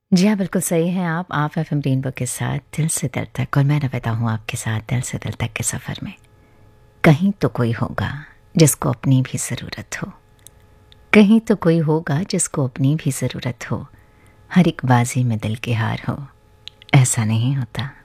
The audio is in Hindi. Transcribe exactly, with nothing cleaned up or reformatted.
जी हाँ, बिल्कुल सही हैं आप। आप एफ़एम रेनबो के साथ दिल से दिल तक और मैं नवेता हूँ आपके साथ दिल से दिल तक के सफ़र में। कहीं तो कोई होगा जिसको अपनी भी ज़रूरत हो, कहीं तो कोई होगा जिसको अपनी भी ज़रूरत हो, हर एक बाजी में दिल की हार हो, ऐसा नहीं होता।